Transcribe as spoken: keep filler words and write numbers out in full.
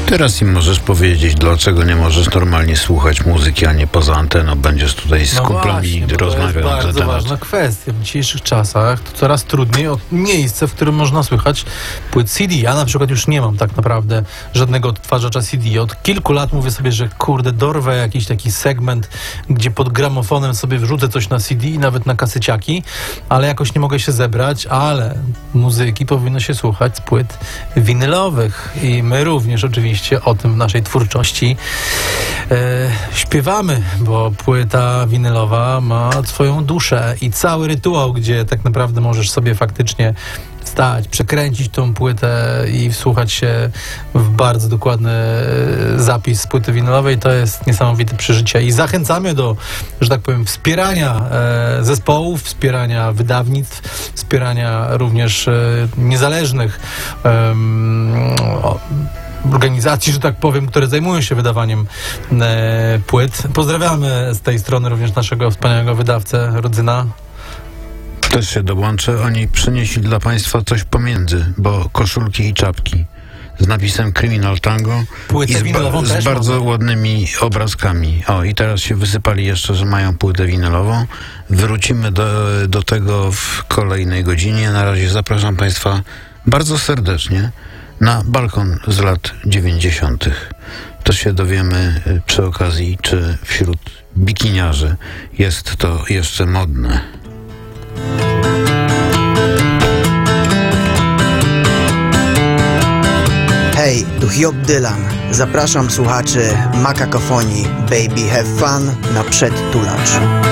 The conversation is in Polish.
Teraz im możesz powiedzieć, dlaczego nie możesz normalnie słuchać muzyki, a nie poza anteną. Będziesz tutaj z No kumplami właśnie, rozmawiał na ten to jest bardzo temat. ważna kwestia. W dzisiejszych czasach to coraz trudniej o miejsce, w którym można słychać płyt C D. Ja na przykład już nie mam tak naprawdę żadnego odtwarzacza C D. Od kilku lat mówię sobie, że kurde, dorwę jakiś taki segment, gdzie pod gramofonem sobie wrzucę coś na C D i nawet na kasyciaki, ale jakoś nie mogę się zebrać, ale muzyki powinno się słuchać z płyt winylowych i my również oczywiście o tym w naszej twórczości e, śpiewamy, bo płyta winylowa ma swoją duszę i cały rytuał, gdzie tak naprawdę możesz sobie faktycznie wstać, przekręcić tą płytę i wsłuchać się w bardzo dokładny zapis z płyty winylowej, to jest niesamowite przeżycie i zachęcamy do, że tak powiem, wspierania e, zespołów, wspierania wydawnictw, wspierania również e, niezależnych e, organizacji, że tak powiem, które zajmują się wydawaniem e, płyt. Pozdrawiamy z tej strony również naszego wspaniałego wydawcę Rodzyna. Też się dołączę. Oni przynieśli dla państwa coś pomiędzy, bo koszulki i czapki z napisem Criminal Tango Płytę i z, winylową ba- też z bardzo mamy. ładnymi obrazkami. O, i teraz się wysypali jeszcze, że mają płytę winylową. Wrócimy do, do tego w kolejnej godzinie. Na razie zapraszam państwa bardzo serdecznie na balkon z lat dziewięćdziesiątych. To się dowiemy przy okazji, czy wśród bikiniarzy jest to jeszcze modne. Hej, tu Hiob Dylan. Zapraszam słuchaczy Makakofonii Baby Have Fun na przedtulacz.